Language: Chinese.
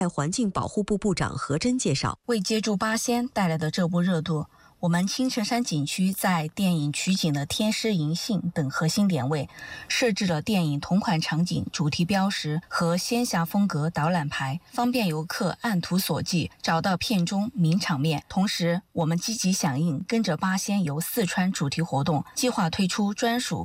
环境保护部部长何真介绍， 为接住八仙带来的这波热度，我们青城山景区在电影取景的天狮银杏等核心点位，设置了电影同款场景主题标识和仙侠风格导览牌，方便游客按图索骥找到片中名场面。同时，我们积极响应跟着八仙游四川主题活动，计划推出专属